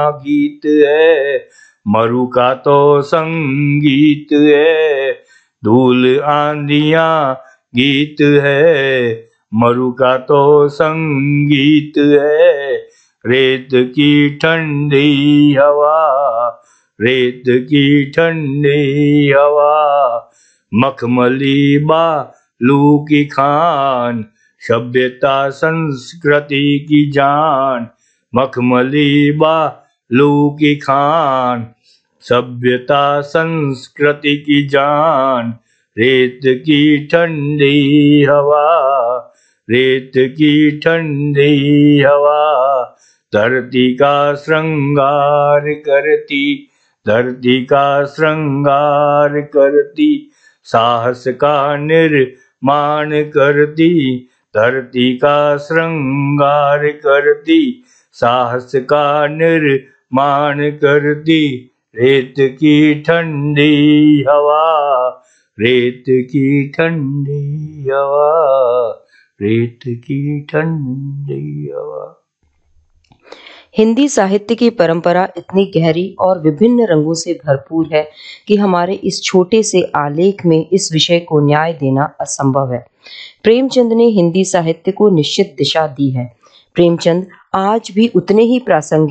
गीत है, मरु का तो संगीत है, धूल आंधियां गीत है, मरु का तो संगीत है, रेत की ठंडी हवा, रेत की ठंडी हवा, मखमली बालू की खान, सभ्यता संस्कृति की जान, मखमली बालू की खान, सभ्यता संस्कृति की जान, रेत की ठंडी हवा, रेत की ठंडी हवा, धरती का श्रृंगार करती, धरती का श्रृंगार करती, साहस का निर्माण करती, धरती का श्रृंगार करती, साहस का निर्माण करती, रेत की ठंडी हवा, रेत की ठंडी हवा, रेत की ठंडी हवा। हिंदी साहित्य की परंपरा इतनी गहरी और विभिन्न रंगों से भरपूर है कि हमारे इस छोटे से आलेख में इस विषय को न्याय देना असंभव है। प्रेमचंद ने हिंदी साहित्य को निश्चित दिशा दी है। प्रेमचंद आज भी उतने ही प्रासंगिक